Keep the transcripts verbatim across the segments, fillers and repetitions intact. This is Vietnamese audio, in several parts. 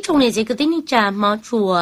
trong này chỉ có tin trả mà chùa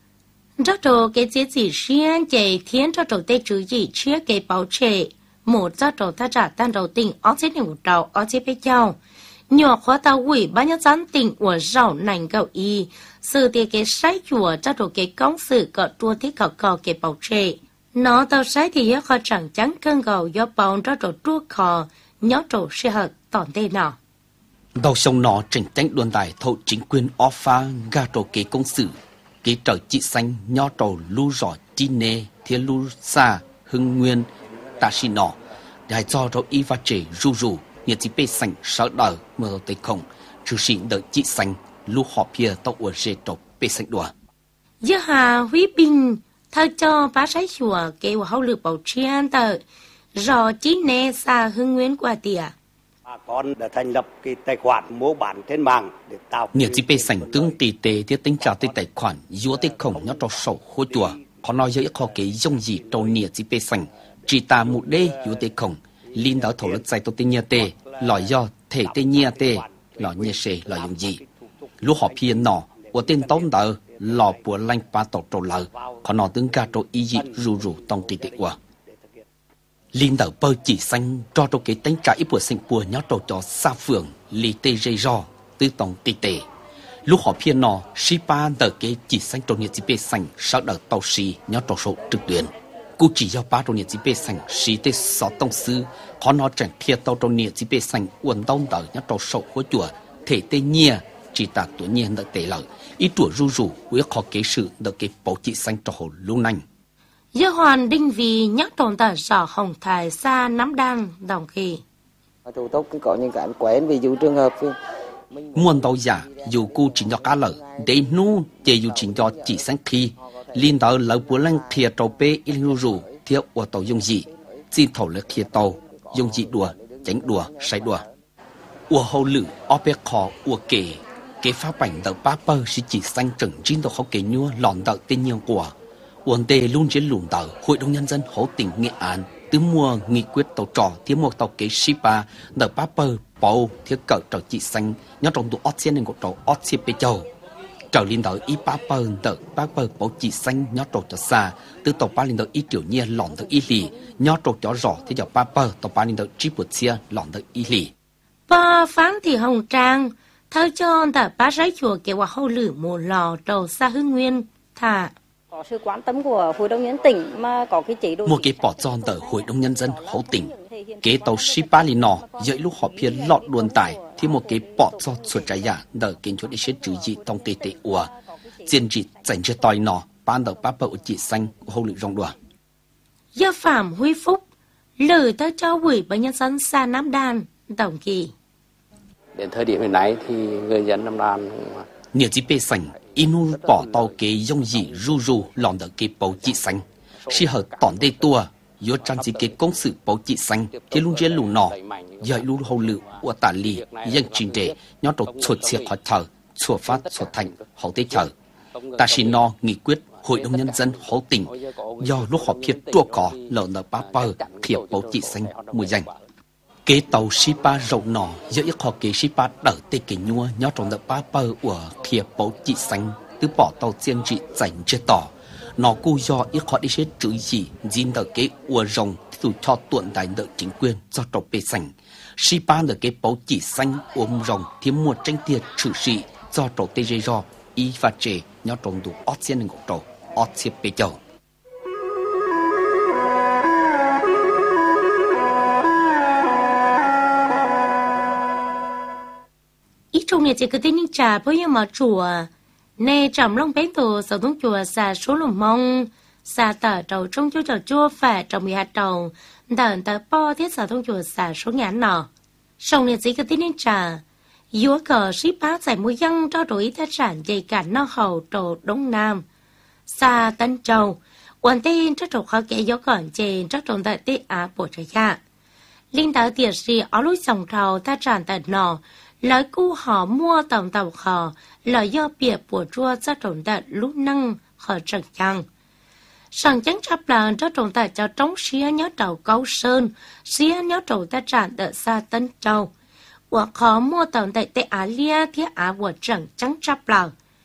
rất đồ cái chế chỉ xuyên chạy thiên cho đồ tê chữ gì chia cái bảo trệ một cho đồ ta trả tan đầu tỉnh ở trên nhiều đầu ở trên bên nhau nhỏ khóa tàu quỷ bao nhiêu gián tỉnh của rau nành gạo y sự tiệc cái sai chùa cho đồ cái công sự cọ tua thiết cọ cọ cái bảo trệ nó tàu sai thì khó chẳng trắng cơn gạo do bóng cho đồ tua cọ nhớ đồ sẽ hợp tòn tê nào đầu sông nó tranh tranh đồn đại thâu chính quyền offa gà trổ kế công sự kế trở chị xanh nho trổ lưu rõ chi nê thiên lưu xa hưng nguyên ta xin nọ đại do rồi y và trẻ ru ru nhiệt chỉ bê xanh sợ đỡ mơ tây không chứ xin đợi chị xanh lưu họ phía tàu ở rê trổ bê xanh đùa giờ hà huy bình thơ cho bá sái chùa kêu hậu lực bảo trian tờ rõ chi nê xa hưng nguyên qua tìa con đã thành lập cái tài khoản mua bán trên mạng để tạo nhiều chỉ bê sảnh tương tì tê thiết tính trả tới tài khoản dúa tới khổng nhớ cho sổ khối chùa có nói dễ khó cái dông gì trâu nhiều chỉ bê sảnh chỉ ta một đê dúa tới khổng linh đó thổ lực giải tổ tên nhà tê lõi do thể tên nhà tê lõi nhà xê lõi dùng gì lúc họ phiền nọ của tên tông đỡ lò bùa lanh ba tổ trâu lờ có nó tương ca trâu y dị rù rù tông tì tê qua linh đỡ bơ chỉ xanh cho trâu cái tính trả ít bùa xanh bùa nhớ trâu cho xa phường lì tê dây ro tư tông tì tê lúc họ phiền nọ si ba đỡ cái chỉ xanh trâu nhiệt chỉ bê xanh sau đỡ tàu xì nhớ trâu sổ trực tuyến cú chỉ do ba trâu nhiệt chỉ bê xanh xì tê sáu tông sư có nó chẳng thiệt tàu trâu nhiệt chỉ bê xanh uốn tông đỡ nhớ trâu sổ của chùa thể tê nhia chỉ ta tuổi nhia đỡ tê lợ ít tuổi ru ru với khó kế sự đỡ cái bảo chỉ xanh trâu hồ lưu nành giờ hoàn đinh vì nhắc tồn tại rõ hồng thải xa nắm đan đồng kỳ chủ tốc cứ có những cái quen ví dụ trường hợp muôn tàu giả dù cô chỉ cho cá lợ để nu chỉ dù chỉ cho chỉ sáng khi liên tàu lỡ bữa lăng thiệt tàu bê in rù theo ở tàu dùng gì xin thầu lỡ thiệt tàu dùng gì đùa tránh đùa sai đùa ở hậu lử ở bê khó ở kề cái phá bảnh tàu ba bơ chỉ chỉ xanh trừng chín tàu khó kề nhua lòn tàu tên nhiều của Uẩn tề luôn chiến lùn tàu Hội đồng Nhân dân Hậu tỉnh Nghệ An từ mùa nghị quyết tàu trò thiếu một tàu kế Shipa nở ba bơ bầu thiếu cỡ trò chị xanh nhớ trong tụ ót xên nên của trò ót xếp bê châu trở liên tàu y ba bơ nở ba bơ bầu chị xanh nhớ trò cho xa từ tàu ba liên tàu y tiểu nhia lỏn tàu y lì nhớ trò cho rõ thế giờ ba bơ tàu ba liên tàu chi bột xia lỏn tàu y lì ba phán thì hồng trang thơ cho tờ ba sái chùa kêu vào hậu lử mùa lò trầu xa hưng nguyên thà có sự quan tâm của Hội đồng Nhân dân tỉnh mà có cái chế độ một cái bỏ tròn tờ Hội đồng Nhân dân Hậu tỉnh kế tàu Shipa lì nọ dậy lúc họ phiền lọt luồn tải thì một cái bỏ tròn suốt trái giả đỡ kiến cho đi xét chữ gì trong tê tê ủa diện trị dành cho tòi nọ ban đầu bác bậu chỉ xanh hậu lự rong đùa do phạm huy phúc lử ta cho gửi bởi nhân dân xa Nam Đan đồng kỳ đến thời điểm hiện nay thì người dân Nam Đan nhiều chỉ bê sành inu bỏ tàu kế dông dị ru ru lòn đỡ kế bầu chị xanh khi hở tỏn đê tua yếu trang chỉ kế công sự bầu chị xanh thì luôn trên lù nọ dạy lù hậu lự của tả lì dân trình đề nhó trục chuột xiết hỏi thở chuột phát chuột thành hậu tế chờ ta xin no nghị quyết Hội đồng Nhân dân Hậu tỉnh do lúc họp phiệt trua có lỡ nở bá bơ thiệp bầu chị xanh mùi danh kế tàu Shipa rộng nọ giữa ít họ kế Shipa đỡ tê kế nhua nhó trong đợt ba bơ của thiệp bầu chị xanh từ bỏ tàu chiên trị dành chưa tỏ nó cô do ít họ đi xét chữ gì dính đợt kế ua rồng dù cho tuộn đại đợt chính quyền do trọc bê sành Shipa đợt kế bầu chị xanh ôm rồng thiếm một tranh tiệt trữ sĩ do trọc tê dê do y và trẻ nhó trong đủ ót xiên của trọc ót xiết bê châu ít trong này chỉ có tin trả bây giờ mà chùa nè trầm long bén tổ sở thông chùa xà số lồng mông xà tờ trầu trong chỗ trò chua phải trồng mì hạt trầu đợn tờ po thiết sở thông chùa xà số nhãn nọ sông này chỉ có tin trả yếu cờ ship bá giải mùi dân cho đổi tài sản dày cả nó hầu trầu đông nam xà tân châu quan tên cho trầu khó kẻ yếu còn trên cho trồng tại tê á bộ trái hạ linh tờ tiệt sĩ ở lối sòng trầu tài sản tại nọ lời cu họ mua tổng tàu họ lời do bịa của chua cho trồng tại lúc năng họ trần chăng sẵn chắn chấp lần cho trồng tại cho trống xía nhớ trầu câu sơn xía nhớ trầu ta tràn tại xa tân châu của họ mua tổng tại tệ á lia thiết á của trần chắn chấp lần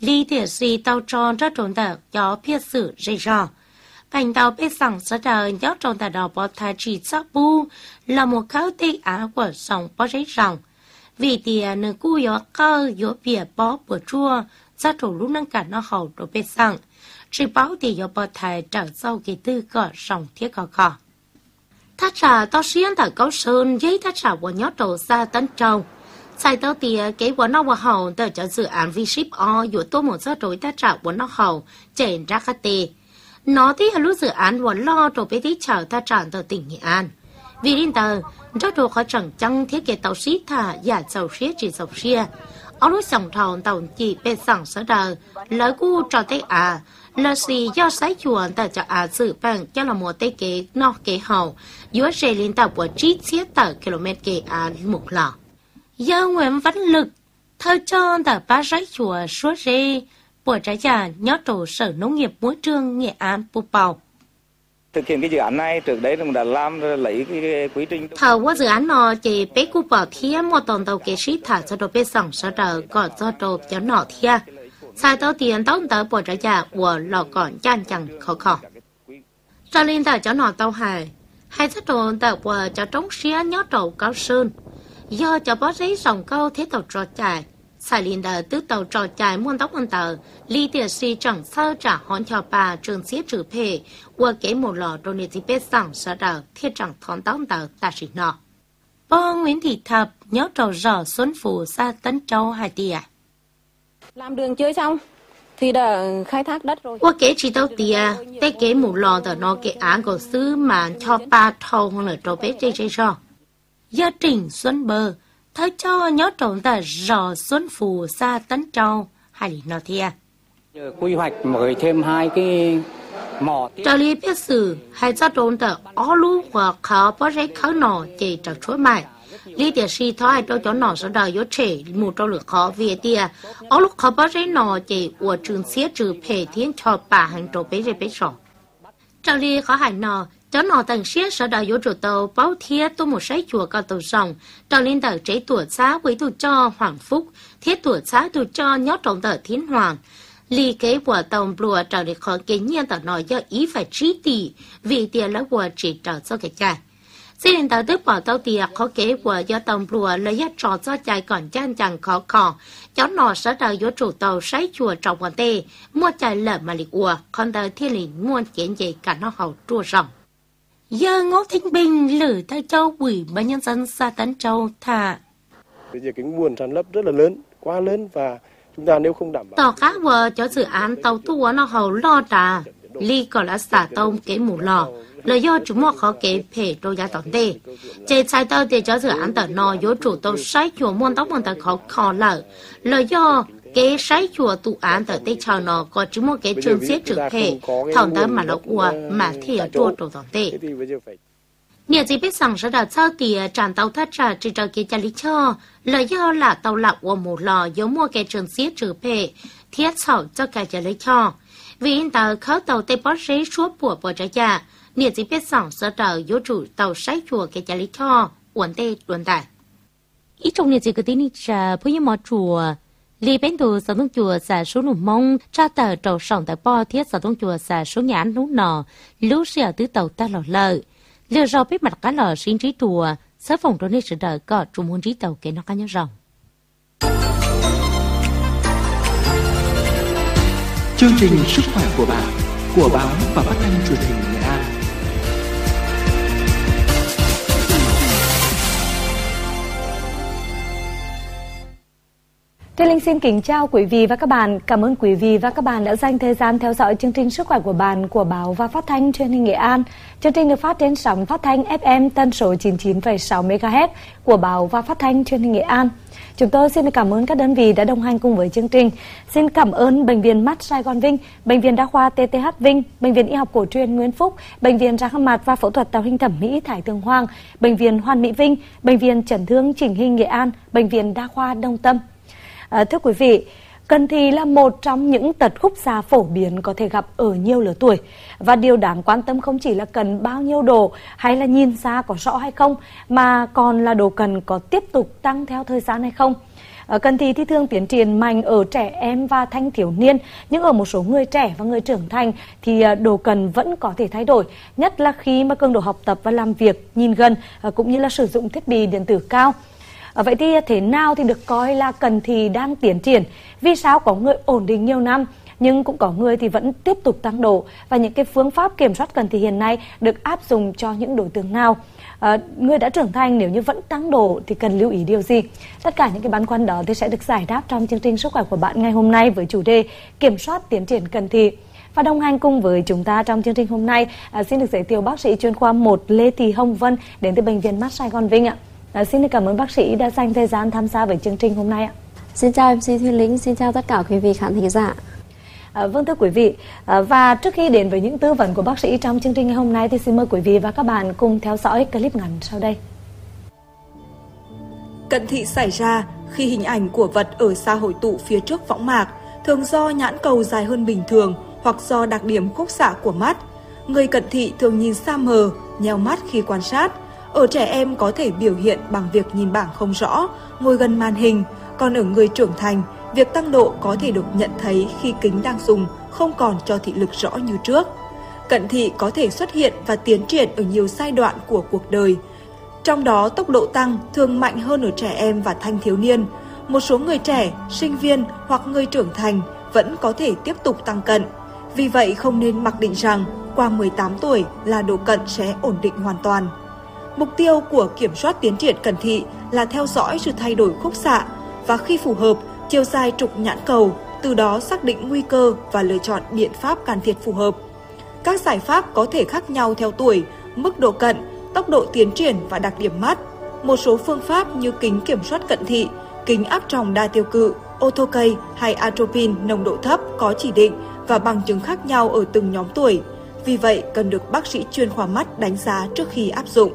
lý địa sĩ tàu tròn ra trốn tờ gió phía sự dây rò. Cảnh tàu bế sẵn sở đời gió tròn tờ đỏ bó thai chỉ sắc bu là một kháo tê á của sòng bó dây ròng. Vì tìa nửa cú gió cơ gió bìa bó bữa chua ra trổ lúc nâng cả nó hầu đồ bế sẵn. Chỉ báo thì gió bó thai trở sau kỳ tư gõ sòng thiết gõ gõ. Thác trả tao xiên tờ câu sơn giấy thác trả của nhó trổ xa tấn trâu. Sai tao tìa kế của nó vào hầu tờ cho dự án vi ship o dụ tô một gió trối thác trả của nó hầu chèn ra khá tê. Nó thì lúc dự án của lo trổ bế tí chào thác trả tờ tỉnh Nghệ An. Vì đến tờ, cho trổ khó chẳng chăng thiết kế tàu xí thả giả dầu xía chỉ dầu xía. Ở lúc sòng thầu tàu chỉ bê sẵn sở đời, lời cu cho tế à, là gì do sái chuồn tờ cho à sự bằng cho là một tế kế nó kế hầu, dưới rê lên tàu của trí xiết tờ km kế à một lọ. Do Nguyễn Văn Lực, thơ cho tờ ba sái chùa suốt rê, của trái giả nhó trổ sở nông nghiệp môi trường Nghệ An Bù Bào. Thực hiện cái dự án này trước đấy cũng đã làm lấy cái, cái quy trình. Thầu qua dự án nó chỉ bé cú bỏ thía một tuần tàu kế sĩ thả cho đồ bé sòng sở đời còn cho đồ cho nọ thía. Sai tao tiền tao tao bỏ trái giả của lò còn chan chẳng khó khó. Cho nên tao cho nọ tao hài. Hay rất đồ tao của cho trống xía nhó trầu cao sơn. Do cho bó giấy sòng câu thế tàu trò chạy. Sai liên đời tứ tàu trò chạy muôn tóc muôn tờ. Lý tiệt si chẳng sơ trả hòn cho bà trường xía trừ phê. Qua kế một lò đồ nị dì bế sẵn sở đời thiết chẳng thón tóc tờ ta sĩ nọ. Bó Nguyễn Thị Thập nhó trầu rò xuân phủ xa Tấn Châu hai tìa. Làm đường chơi xong thì đã khai thác đất rồi. Qua kế chỉ tao tìa, tế kế một lò tờ nó kế án của sư mà cho ba thầu hoặc là trầu bế chê chê rò. Gia trình Xuân Bờ, thơ cho nhó trầu tờ rò xuân phủ xa Tấn Châu hai lý nọ thìa. Quy hoạch mới thêm hai cái mỏ. Trở lý biết sử, hay cho trốn tờ ó lú hoặc khó bó rấy khó nọ chê trở chúa mại. Lý tiệt si thó hai trâu chó nọ sở đời yếu trẻ mù trâu lửa khó về tìa. Ó lúc khó bó rấy nọ chê của trường xía trừ phê thiên cho bà hành trâu bế rê bế sọ. Trở lý khó hành nọ, chó nọ tầng xía sở đời yếu trù tàu báo thiết tô một sấy chùa cao tàu rồng. Trở lên tờ chế tuổi xá với tù cho Hoàng Phúc, thiết tuổi xá tù cho nhó trông tờ Thiên Hoàng. Lý kế của tàu bùa trở lý khó kế nhiên tờ nói do ý phải trí tỷ vì tiền là của chỉ trở cho cái chạy. Xin đến tàu tức bỏ tàu tiệc khó kế của do tàu bùa lấy hết trò cho chạy còn chan chẳng khó khó. Chó nọ sở đời yếu chủ tàu sấy chùa trọng quan tê, mua chạy lở mà lý ua, còn tờ thiên lý muôn kiến dây cả nó hầu chua rộng. Giờ Ngô Thanh Bình lử thay châu quỷ ban nhân dân xa Tấn Châu thả. Bây giờ cái nguồn sản lấp rất là lớn, quá lớn và chúng ta nếu không đảm bảo. Tàu cá vợ cho dự án tàu tua nó hầu lo trà, ly còn là xả tông kế mù lò, là do chúng một khó kế phê đôi giá tỏng tê. Trên sai tàu thì cho dự án tàu nò yếu chủ tàu sái chùa muôn tóc muôn tàu khó khó lở, là do kế sái chùa tụ án tàu tê chào nò có chúng một kế trường xếp trực phê, thỏng tàu mà nó ua mà thì ở chùa trổ tỏng tê. Nhiều gì biết rằng sẽ đạt sao thì tràn tàu thắt trả chỉ cho kế trả lý cho, là do là tàu lạc của một lò giống mua kế trường xếp trừ phê, thiết sầu cho cả trả lý cho. Vì in tàu khó tàu tê bó rế suốt của bộ trả trả, nhiều gì biết rằng sẽ đạt yếu chủ tàu sái chùa kế trả lý cho, uẩn tê luận tài. Ý trong nhiều gì cứ tin trả với những mỏ chùa, Lý bên tù sở thông chùa xã số nụ mông, tra tờ trầu sòng tại bò thiết sở thông chùa xã số nhà án lũ nọ, lũ xìa tứ tàu ta lò lợi. Lừa rau biết mặt cá lò xin trí chùa, sở phòng trốn nên sự đời có trùng hôn trí tàu kế nó cá nhớ rồng. Chương trình Sức khỏe của bạn, của báo và phát thanh truyền hình Nghệ An. Trinh Linh xin kính chào quý vị và các bạn. Cảm ơn quý vị và các bạn đã dành thời gian theo dõi chương trình Sức khỏe của bạn của báo và phát thanh truyền hình Nghệ An. Chương trình được phát trên sóng phát thanh ép em tần số chín mươi chín phẩy sáu mê ga héc của báo và phát thanh truyền hình Nghệ An. Chúng tôi xin cảm ơn các đơn vị đã đồng hành cùng với chương trình. Xin cảm ơn Bệnh viện Mắt Sài Gòn Vinh, Bệnh viện Đa khoa tê tê hát Vinh, Bệnh viện Y học cổ truyền Nguyễn Phúc, Bệnh viện răng hàm mặt và phẫu thuật tạo hình thẩm mỹ Thái Tường Hoàng, Bệnh viện Hoàn Mỹ Vinh, Bệnh viện Chấn thương Chỉnh hình Nghệ An, Bệnh viện Đa khoa Đông Tâm. À, thưa quý vị, cận thị là một trong những tật khúc xạ phổ biến có thể gặp ở nhiều lứa tuổi. Và điều đáng quan tâm không chỉ là cần bao nhiêu độ hay là nhìn xa có rõ hay không, mà còn là độ cần có tiếp tục tăng theo thời gian hay không. Cận thị thì thường tiến triển mạnh ở trẻ em và thanh thiếu niên, nhưng ở một số người trẻ và người trưởng thành thì độ cận vẫn có thể thay đổi, nhất là khi mà cường độ học tập và làm việc nhìn gần cũng như là sử dụng thiết bị điện tử cao. Vậy thì thế nào thì được coi là cận thị đang tiến triển? Vì sao có người ổn định nhiều năm nhưng cũng có người thì vẫn tiếp tục tăng độ, và những cái phương pháp kiểm soát cận thị hiện nay được áp dụng cho những đối tượng nào? À, người đã trưởng thành nếu như vẫn tăng độ thì cần lưu ý điều gì? Tất cả những cái băn khoăn đó thì sẽ được giải đáp trong chương trình Sức khỏe của bạn ngày hôm nay với chủ đề kiểm soát tiến triển cận thị. Và đồng hành cùng với chúng ta trong chương trình hôm nay, à, xin được giới thiệu bác sĩ chuyên khoa một Lê Thị Hồng Vân đến từ Bệnh viện Mắt Sài Gòn Vinh ạ. À, xin được cảm ơn bác sĩ đã dành thời gian tham gia với chương trình hôm nay ạ. Xin chào em xê Thùy Linh, xin chào tất cả quý vị khán thính giả. À, vâng thưa quý vị, à, và trước khi đến với những tư vấn của bác sĩ trong chương trình ngày hôm nay thì xin mời quý vị và các bạn cùng theo dõi clip ngắn sau đây. Cận thị xảy ra khi hình ảnh của vật ở xa hội tụ phía trước võng mạc, thường do nhãn cầu dài hơn bình thường hoặc do đặc điểm khúc xạ của mắt. Người cận thị thường nhìn xa mờ, nheo mắt khi quan sát. Ở trẻ em có thể biểu hiện bằng việc nhìn bảng không rõ, ngồi gần màn hình, còn ở người trưởng thành, việc tăng độ có thể được nhận thấy khi kính đang dùng không còn cho thị lực rõ như trước. Cận thị có thể xuất hiện và tiến triển ở nhiều giai đoạn của cuộc đời. Trong đó, tốc độ tăng thường mạnh hơn ở trẻ em và thanh thiếu niên. Một số người trẻ, sinh viên hoặc người trưởng thành vẫn có thể tiếp tục tăng cận. Vì vậy, không nên mặc định rằng qua mười tám tuổi là độ cận sẽ ổn định hoàn toàn. Mục tiêu của kiểm soát tiến triển cận thị là theo dõi sự thay đổi khúc xạ và khi phù hợp, chiều dài trục nhãn cầu, từ đó xác định nguy cơ và lựa chọn biện pháp can thiệp phù hợp. Các giải pháp có thể khác nhau theo tuổi, mức độ cận, tốc độ tiến triển và đặc điểm mắt. Một số phương pháp như kính kiểm soát cận thị, kính áp tròng đa tiêu cự, autocay hay atropine nồng độ thấp có chỉ định và bằng chứng khác nhau ở từng nhóm tuổi. Vì vậy, cần được bác sĩ chuyên khoa mắt đánh giá trước khi áp dụng.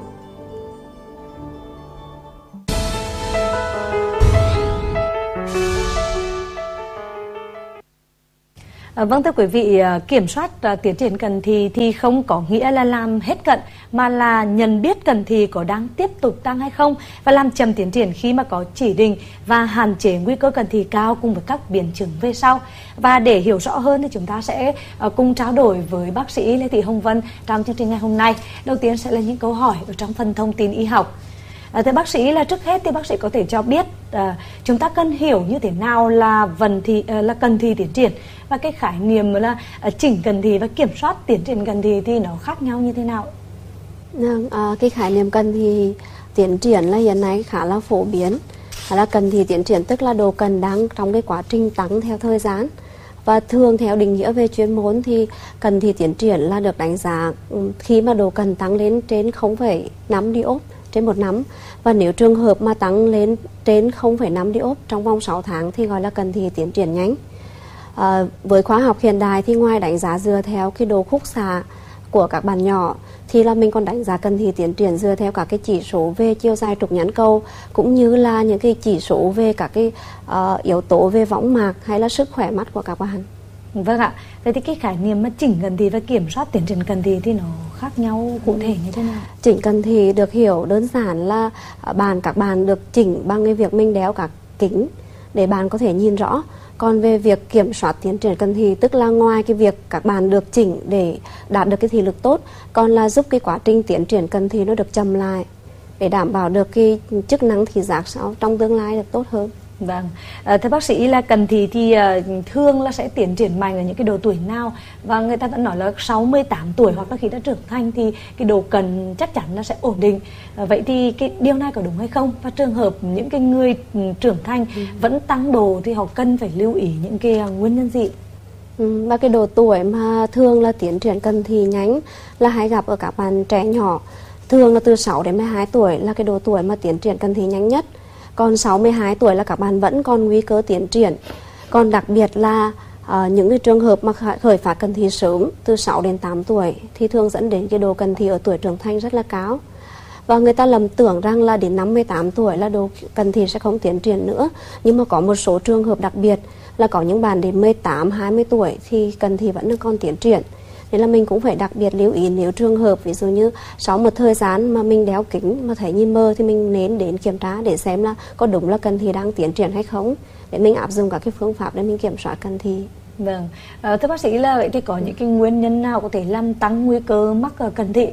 À, vâng thưa quý vị, kiểm soát uh, tiến triển cận thị thì không có nghĩa là làm hết cận, mà là nhận biết cận thị có đang tiếp tục tăng hay không và làm chậm tiến triển khi mà có chỉ định và hạn chế nguy cơ cận thị cao cùng với các biến chứng về sau. Và để hiểu rõ hơn thì chúng ta sẽ uh, cùng trao đổi với bác sĩ Lê Thị Hồng Vân trong chương trình ngày hôm nay. Đầu tiên sẽ là những câu hỏi ở trong phần thông tin y học. À, thưa bác sĩ, là trước hết thì bác sĩ có thể cho biết à, chúng ta cần hiểu như thế nào là vần thị à, là cận thị tiến triển, và cái khái niệm là à, chỉnh cận thị và kiểm soát tiến triển cận thị thì nó khác nhau như thế nào? À, cái khái niệm cận thị tiến triển là hiện nay khá là phổ biến. Là cận thị tiến triển tức là độ cận đang trong cái quá trình tăng theo thời gian. Và thường theo định nghĩa về chuyên môn thì cận thị tiến triển là được đánh giá khi mà độ cận tăng lên trên không phẩy năm diop trên một năm, và nếu trường hợp mà tăng lên trên không phẩy năm diop trong vòng sáu tháng thì gọi là cận thị tiến triển nhanh. À, với khoa học hiện đại thì ngoài đánh giá dựa theo cái độ khúc xạ của các bạn nhỏ thì là mình còn đánh giá cận thị tiến triển dựa theo các cái chỉ số về chiều dài trục nhãn cầu, cũng như là những cái chỉ số về các cái uh, yếu tố về võng mạc hay là sức khỏe mắt của các bạn. Vâng ạ. Vậy thì cái khái niệm mà chỉnh cận thị và kiểm soát tiến triển cận thị thì nó khác nhau cụ thể như thế nào? Chỉnh cận thị được hiểu đơn giản là bạn các bạn được chỉnh bằng cái việc mình đeo các kính để bạn có thể nhìn rõ. Còn về việc kiểm soát tiến triển cận thị tức là ngoài cái việc các bạn được chỉnh để đạt được cái thị lực tốt, còn là giúp cái quá trình tiến triển cận thị nó được chậm lại để đảm bảo được cái chức năng thị giác sau trong tương lai được tốt hơn. Vâng, à, thưa bác sĩ, là cận thị thì uh, thường là sẽ tiến triển mạnh ở những cái độ tuổi nào? Và người ta vẫn nói là sáu mươi tám tuổi hoặc là khi đã trưởng thành thì cái độ cận chắc chắn là sẽ ổn định. À, vậy thì cái điều này có đúng hay không? Và trường hợp những cái người trưởng thành ừ. vẫn tăng độ thì họ cần phải lưu ý những cái uh, nguyên nhân gì? Ừ, và cái độ tuổi mà thường là tiến triển cận thị nhanh là hay gặp ở các bạn trẻ nhỏ. Thường là từ sáu đến mười hai tuổi là cái độ tuổi mà tiến triển cận thị nhanh nhất. Còn sáu mươi hai tuổi là các bạn vẫn còn nguy cơ tiến triển. Còn đặc biệt là uh, những cái trường hợp mà khởi phát cận thị sớm từ sáu đến tám tuổi thì thường dẫn đến cái độ cận thị ở tuổi trưởng thành rất là cao. Và người ta lầm tưởng rằng là đến năm mươi tám tuổi là độ cận thị sẽ không tiến triển nữa. Nhưng mà có một số trường hợp đặc biệt là có những bạn đến mười tám, hai mươi tuổi thì cận thị vẫn còn tiến triển. Nên là mình cũng phải đặc biệt lưu ý nếu trường hợp ví dụ như sau một thời gian mà mình đeo kính mà thấy nhìn mờ thì mình nên đến kiểm tra để xem là có đúng là cận thị đang tiến triển hay không, để mình áp dụng các cái phương pháp để mình kiểm soát cận thị. Vâng, à, thưa bác sĩ là vậy thì có những cái nguyên nhân nào có thể làm tăng nguy cơ mắc cận thị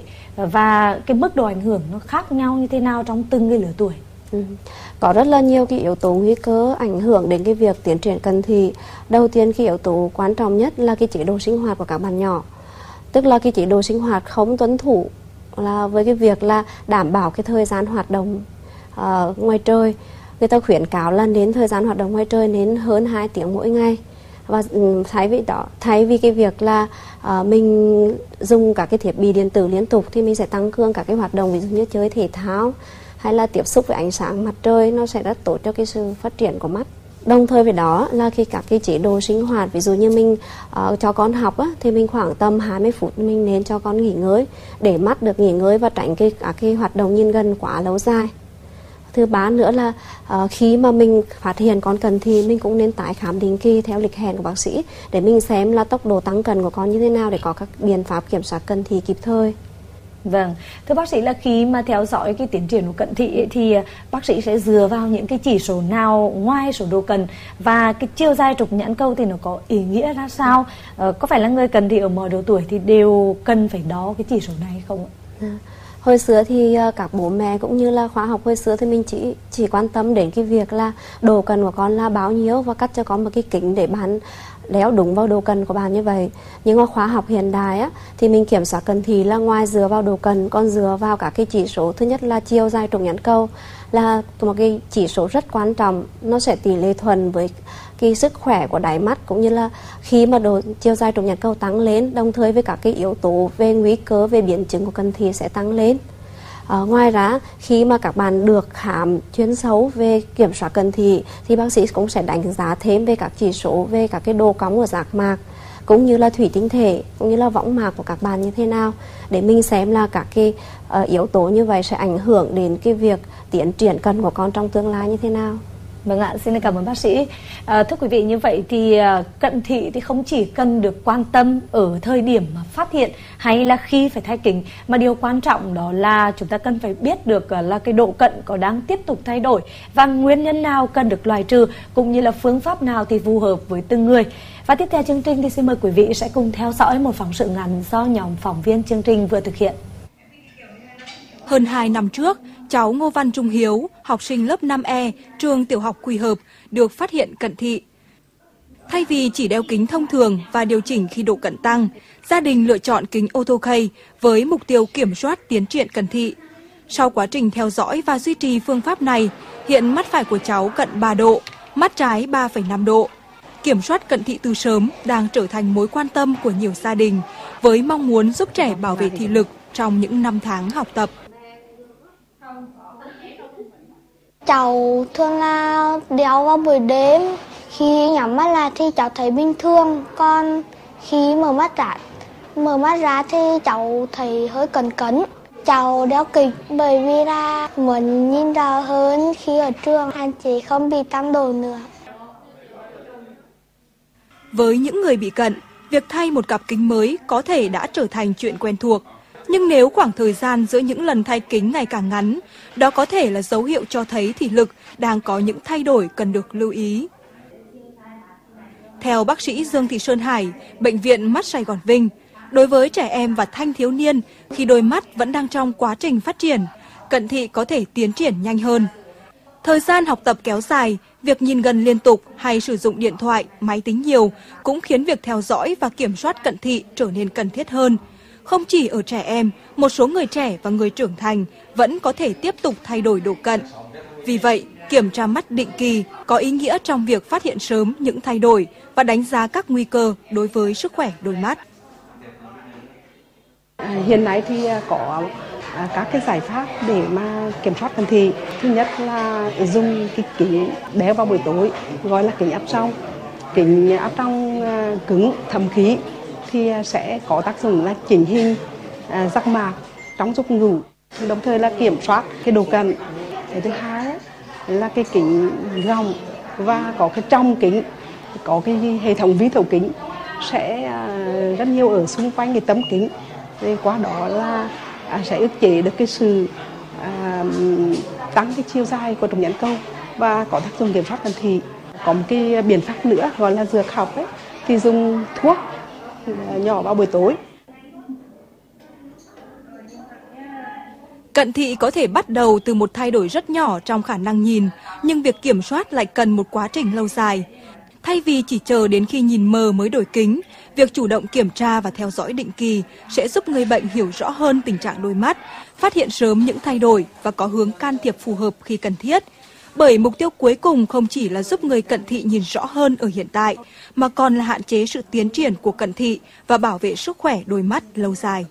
và cái mức độ ảnh hưởng nó khác nhau như thế nào trong từng cái lứa tuổi? Ừ. Có rất là nhiều cái yếu tố nguy cơ ảnh hưởng đến cái việc tiến triển cận thị. Đầu tiên cái yếu tố quan trọng nhất là cái chế độ sinh hoạt của các bạn nhỏ, tức là cái chế độ sinh hoạt không tuân thủ là với cái việc là đảm bảo cái thời gian hoạt động uh, ngoài trời. Người ta khuyến cáo là đến thời gian hoạt động ngoài trời đến hơn hai tiếng mỗi ngày. Và thay vì đó, thay vì cái việc là uh, mình dùng các cái thiết bị điện tử liên tục thì mình sẽ tăng cường các cái hoạt động ví dụ như chơi thể thao hay là tiếp xúc với ánh sáng mặt trời, nó sẽ rất tốt cho cái sự phát triển của mắt. Đồng thời với đó là khi các cái chế độ sinh hoạt, ví dụ như mình uh, cho con học á, thì mình khoảng tầm hai mươi phút mình nên cho con nghỉ ngơi để mắt được nghỉ ngơi và tránh cái các cái hoạt động nhìn gần quá lâu dài. Thứ ba nữa là uh, khi mà mình phát hiện con cận thị mình cũng nên tái khám định kỳ theo lịch hẹn của bác sĩ để mình xem là tốc độ tăng cận của con như thế nào để có các biện pháp kiểm soát cận thị kịp thời. Vâng, thưa bác sĩ là khi mà theo dõi cái tiến triển của cận thị ấy, thì bác sĩ sẽ dựa vào những cái chỉ số nào ngoài số độ cận, và cái chiều dài trục nhãn cầu thì nó có ý nghĩa ra sao? Ờ, có phải là người cận thị ở mọi độ tuổi thì đều cần phải đo cái chỉ số này hay không ạ? À, hồi xưa thì uh, các bố mẹ cũng như là khoa học hồi xưa thì mình chỉ chỉ quan tâm đến cái việc là độ cận của con là bao nhiêu và cắt cho con một cái kính để bạn đeo đúng vào độ cận của bạn như vậy. Nhưng mà khoa học hiện đại á, thì mình kiểm soát cận thị là ngoài dựa vào độ cận còn dựa vào các cái chỉ số. Thứ nhất là chiều dài trục nhãn cầu là một cái chỉ số rất quan trọng, nó sẽ tỷ lệ thuận với cái sức khỏe của đáy mắt, cũng như là khi mà độ chiều dài trục nhãn cầu tăng lên đồng thời với các cái yếu tố về nguy cơ về biến chứng của cận thị sẽ tăng lên. À, ngoài ra khi mà các bạn được khám chuyên sâu về kiểm soát cận thị thì bác sĩ cũng sẽ đánh giá thêm về các chỉ số về các cái độ cong của giác mạc cũng như là thủy tinh thể cũng như là võng mạc của các bạn như thế nào để mình xem là các cái uh, yếu tố như vậy sẽ ảnh hưởng đến cái việc tiến triển cận của con trong tương lai như thế nào. Vâng ạ, xin cảm ơn bác sĩ. À, thưa quý vị, như vậy thì uh, cận thị thì không chỉ cần được quan tâm ở thời điểm mà phát hiện hay là khi phải thay kính, mà điều quan trọng đó là chúng ta cần phải biết được uh, là cái độ cận có đang tiếp tục thay đổi và nguyên nhân nào cần được loại trừ, cũng như là phương pháp nào thì phù hợp với từng người. Và tiếp theo chương trình thì xin mời quý vị sẽ cùng theo dõi một phóng sự ngắn do nhóm phóng viên chương trình vừa thực hiện. Hơn hai năm trước, cháu Ngô Văn Trung Hiếu, học sinh lớp năm E, trường tiểu học Quỳ Hợp, được phát hiện cận thị. Thay vì chỉ đeo kính thông thường và điều chỉnh khi độ cận tăng, gia đình lựa chọn kính AutoK với mục tiêu kiểm soát tiến triển cận thị. Sau quá trình theo dõi và duy trì phương pháp này, hiện mắt phải của cháu cận ba độ, mắt trái ba phẩy năm độ. Kiểm soát cận thị từ sớm đang trở thành mối quan tâm của nhiều gia đình, với mong muốn giúp trẻ bảo vệ thị lực trong những năm tháng học tập. Cháu thường là đeo vào buổi đêm, khi nhắm mắt lại thì cháu thấy bình thường, còn khi mở mắt ra, mở mắt ra thì cháu thấy hơi cấn cấn. Cháu đeo kính bởi vì là muốn nhìn rõ hơn khi ở trường, hạn chế không bị tăng độ nữa. Với những người bị cận, việc thay một cặp kính mới có thể đã trở thành chuyện quen thuộc. Nhưng nếu khoảng thời gian giữa những lần thay kính ngày càng ngắn, đó có thể là dấu hiệu cho thấy thị lực đang có những thay đổi cần được lưu ý. Theo bác sĩ Dương Thị Sơn Hải, Bệnh viện Mắt Sài Gòn Vinh, đối với trẻ em và thanh thiếu niên, khi đôi mắt vẫn đang trong quá trình phát triển, cận thị có thể tiến triển nhanh hơn. Thời gian học tập kéo dài, việc nhìn gần liên tục hay sử dụng điện thoại, máy tính nhiều cũng khiến việc theo dõi và kiểm soát cận thị trở nên cần thiết hơn. Không chỉ ở trẻ em, một số người trẻ và người trưởng thành vẫn có thể tiếp tục thay đổi độ cận. Vì vậy, kiểm tra mắt định kỳ có ý nghĩa trong việc phát hiện sớm những thay đổi và đánh giá các nguy cơ đối với sức khỏe đôi mắt. À, hiện nay thì có à, các cái giải pháp để mà kiểm soát cận thị. Thứ nhất là dùng cái kính đeo vào buổi tối, gọi là kính áp tròng. Kính áp tròng à, cứng, thẩm khí thì sẽ có tác dụng là chỉnh hình à, giác mạc trong lúc ngủ, đồng thời là kiểm soát cái độ cận. Cái thứ hai là cái kính gọng và có cái trong kính, có cái hệ thống vi thấu kính sẽ à, rất nhiều ở xung quanh cái tấm kính, thì qua đó là à, sẽ ức chế được cái sự à, tăng cái chiều dài của trục nhãn cầu và có tác dụng kiểm soát cận thị. Có một cái biện pháp nữa gọi là dược học ấy, thì dùng thuốc nhỏ vào buổi tối. Cận thị có thể bắt đầu từ một thay đổi rất nhỏ trong khả năng nhìn, nhưng việc kiểm soát lại cần một quá trình lâu dài. Thay vì chỉ chờ đến khi nhìn mờ mới đổi kính, việc chủ động kiểm tra và theo dõi định kỳ sẽ giúp người bệnh hiểu rõ hơn tình trạng đôi mắt, phát hiện sớm những thay đổi và có hướng can thiệp phù hợp khi cần thiết. Bởi mục tiêu cuối cùng không chỉ là giúp người cận thị nhìn rõ hơn ở hiện tại, mà còn là hạn chế sự tiến triển của cận thị và bảo vệ sức khỏe đôi mắt lâu dài.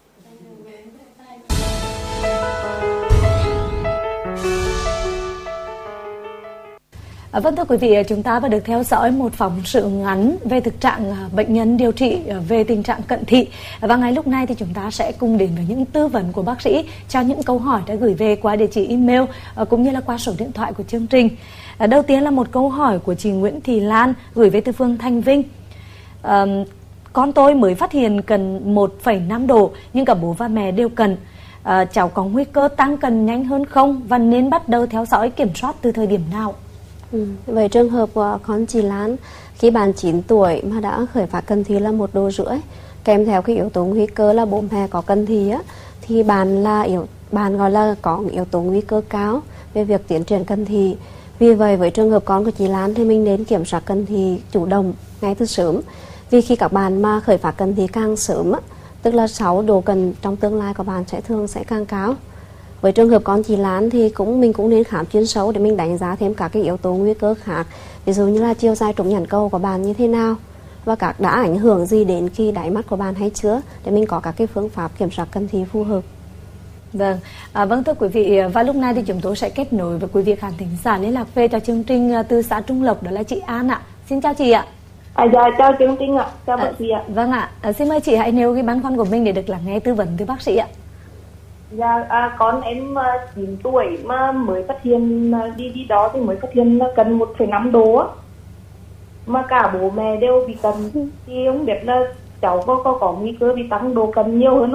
À, vâng thưa quý vị, chúng ta vừa được theo dõi một phóng sự ngắn về thực trạng bệnh nhân điều trị về tình trạng cận thị. Và ngay lúc này thì chúng ta sẽ cùng đến với những tư vấn của bác sĩ cho những câu hỏi đã gửi về qua địa chỉ email cũng như là qua số điện thoại của chương trình. À, đầu tiên là một câu hỏi của chị Nguyễn Thị Lan gửi về từ phường Thanh Vinh. À, con tôi mới phát hiện cận một phẩy năm độ nhưng cả bố và mẹ đều cận. À, cháu có nguy cơ tăng cân nhanh hơn không và nên bắt đầu theo dõi kiểm soát từ thời điểm nào? Ừ. Về trường hợp của con chị Lan, khi bạn chín tuổi mà đã khởi phát cận thị là một độ rưỡi, kèm theo cái yếu tố nguy cơ là bố mẹ có cận thị á, thì bạn là yếu bạn gọi là có yếu tố nguy cơ cao về việc tiến triển cận thị. Vì vậy với trường hợp con của chị Lan thì mình nên kiểm soát cận thị chủ động ngay từ sớm. Vì khi các bạn mà khởi phát cận thị càng sớm á, tức là sáu độ cận trong tương lai của bạn sẽ thường sẽ càng cao. Với trường hợp con chị Lan thì cũng mình cũng nên khám chuyên sâu để mình đánh giá thêm các cái yếu tố nguy cơ khác, ví dụ như là chiều dài trục nhãn cầu của bạn như thế nào và các đã ảnh hưởng gì đến khi đáy mắt của bạn hay chưa, để mình có các cái phương pháp kiểm soát cận thị phù hợp. Vâng, à, vâng thưa quý vị, và lúc này thì chúng tôi sẽ kết nối với quý vị khán thính giả liên lạc về cho chương trình từ xã Trung Lộc, đó là chị An ạ. Xin chào chị ạ. À, dạ, chào chương trình ạ, chào bác sĩ ạ. Vâng ạ, à, xin mời chị hãy nêu cái băn khoăn của mình để được lắng nghe tư vấn từ bác sĩ ạ. Dạ, à, con em chín tuổi mà mới phát hiện đi đi đó thì mới phát hiện là cân một phẩy năm độ á, mà cả bố mẹ đều bị cận, thì không biết là cháu có có có nguy cơ bị tăng độ cân nhiều hơn không?